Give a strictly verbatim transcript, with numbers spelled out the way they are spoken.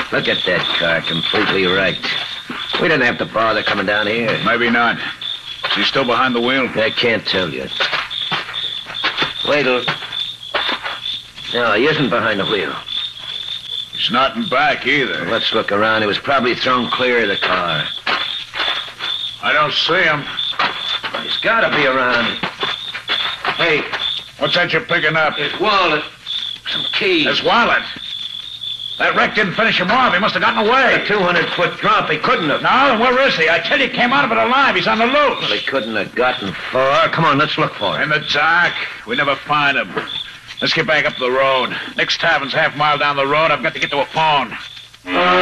Look at that car, completely wrecked. We didn't have to bother coming down here. Maybe not. Is he still behind the wheel? I can't tell you. Wait till... No, he isn't behind the wheel. He's not in back either. Well, let's look around. He was probably thrown clear of the car. I don't see him. He's got to be around. Hey. What's that you're picking up? His wallet. Some keys. His wallet? That wreck didn't finish him off. He must have gotten away. A two hundred foot drop. He couldn't have. No, then where is he? I tell you, he came out of it alive. He's on the loose. Well, he couldn't have gotten far. Come on, let's look for him. In the dark. We never find him. Let's get back up the road. Next tavern's half a mile down the road. I've got to get to a phone.